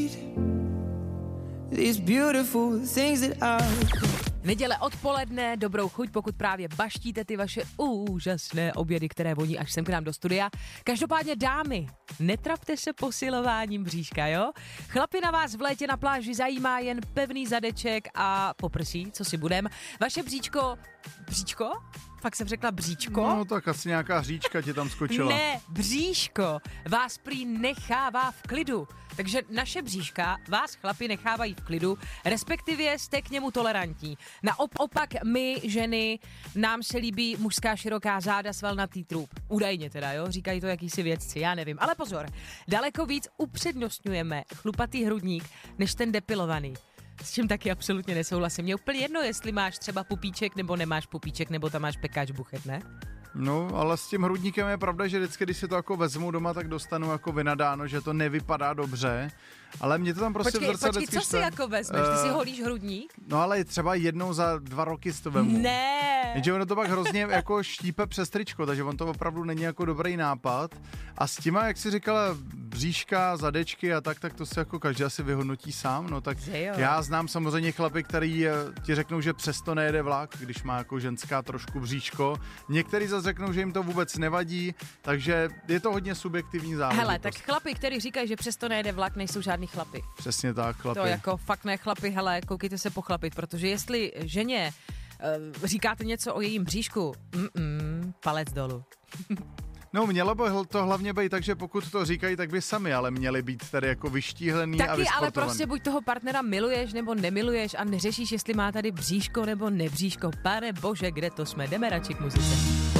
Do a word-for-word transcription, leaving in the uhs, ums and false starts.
These beautiful things that I... Neděle odpoledne, dobrou chuť, pokud právě baštíte ty vaše úžasné obědy, které voní až sem k nám do studia. Každopádně dámy, netrapte se posilováním bříška, jo? Chlapi na vás v létě na pláži zajímá jen pevný zadeček a poprsí, co si budem. Vaše bříčko, bříčko? Fakt jsem řekla bříčko? No tak asi nějaká hříčka ti tam skočila. Ne, bříško vás prý nechává v klidu. Takže naše bříška vás chlapi nechávají v klidu, respektive jste k němu tolerantní. Naopak my, ženy, nám se líbí mužská široká záda, svalnatý trup. Údajně teda, jo, říkají to jakýsi vědci, já nevím. Ale pozor, daleko víc upřednostňujeme chlupatý hrudník, než ten depilovaný. S čím taky absolutně nesouhlasím. Mě úplně jedno, jestli máš třeba pupíček, nebo nemáš pupíček, nebo tam máš pekáč buchet, ne? No, ale s tím hrudníkem je pravda, že vždycky, když si to jako vezmu doma, tak dostanu jako vynadáno, že to nevypadá dobře, ale mě to tam prostě počkej, v zrcadle počkej, co si jako vezmeš? Ty si holíš hrudník? No ale třeba jednou za dva roky si to vemu. Ne. Jenže ono to pak hrozně jako štípe přes tričko, takže on to opravdu není jako dobrý nápad. A s těma, jak jsi říkala, bříška, zadečky a tak, tak to si jako každý asi vyhodnotí sám. No tak já znám samozřejmě chlapy, který ti řeknou, že přesto nejede vlak, když má jako ženská trošku bříško. Některý zase řeknou, že jim to vůbec nevadí, takže je to hodně subjektivní záležitost. Hele, tak chlapi, který říkají, že přesto nejede vlak, nejsou žádný chlapi. Přesně tak, chlapi. To jako fakt ne chlapi, hele, koukejte se pochlapit, protože jestli ženě uh, říkáte něco o jejím bříšku, mm-mm, palec dolů. No, mělo by to hlavně být tak, že pokud to říkají, tak by sami, ale měli být tady jako vyštíhlený taky, a vysportovaný. ale prostě buď toho partnera miluješ nebo nemiluješ a neřešíš, jestli má tady bříško nebo nebříško. Pane bože, kde to jsme? Jdeme radši k muzice.